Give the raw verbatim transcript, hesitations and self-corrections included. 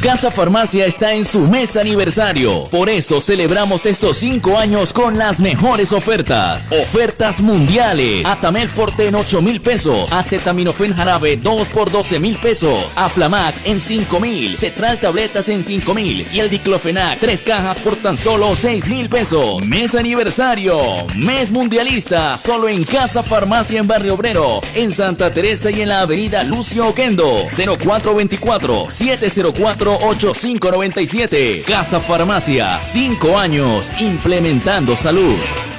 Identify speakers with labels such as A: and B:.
A: Casa Farmacia está en su mes aniversario. Por eso celebramos estos cinco años con las mejores ofertas. Ofertas mundiales. Atamel Forte en ocho mil pesos. Acetaminofén jarabe dos por doce mil pesos. Aflamax en cinco mil. Cetral tabletas en cinco mil. Y el Diclofenac tres cajas por tan solo seis mil pesos. Mes aniversario. Mes mundialista. Solo en Casa Farmacia en Barrio Obrero. En Santa Teresa y en la avenida Lucio Oquendo. cero cuatro veinticuatro, siete cero cuatro, ocho cinco nueve siete. Casa Farmacia. cinco años implementando salud.